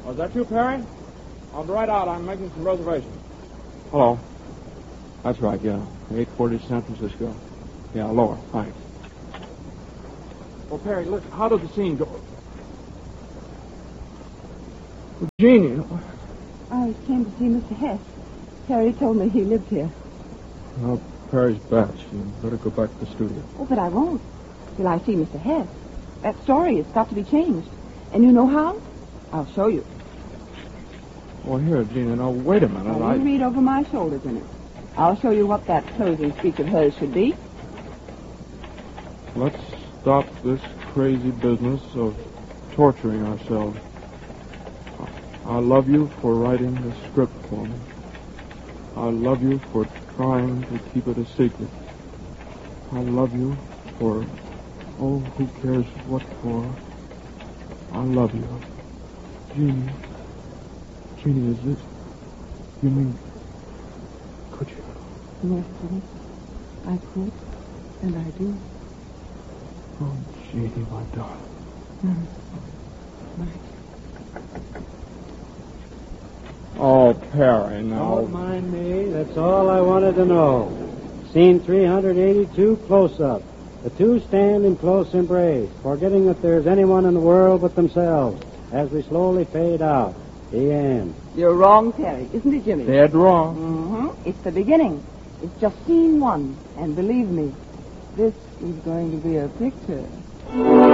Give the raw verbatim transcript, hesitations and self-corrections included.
Oh, is that you, Perry? I'll be right out. I'm making some reservations. Hello. That's right, yeah. eight forty San Francisco. Yeah, lower. Thanks. Well, Perry, look, how did the scene go? Jeannie. I came to see Mister Hess. Terry told me he lived here. Well, Perry's back. You better go back to the studio. Oh, but I won't. Till I see Mister Hess. That story has got to be changed. And you know how? I'll show you. Well, here, Gina, now, wait a minute. Now, I... you read over my shoulder a minute. I'll show you what that closing speech of hers should be. Let's stop this crazy business of torturing ourselves. I love you for writing the script for me. I love you for trying to keep it a secret. I love you for, oh, who cares what for. I love you. Jeannie. Jeannie, is this... You mean... Could you... Yes, Jimmy. I could, and I do. Oh, Jeannie, my darling. Mm. Right. Oh, Perry, now. Don't mind me. That's all I wanted to know. Scene three hundred eighty-two, close-up. The two stand in close embrace, forgetting that there's anyone in the world but themselves, as we slowly fade out. The end. You're wrong, Terry, isn't it, Jimmy? Dead wrong. Mm-hmm. It's the beginning. It's just scene one. And believe me, this is going to be a picture.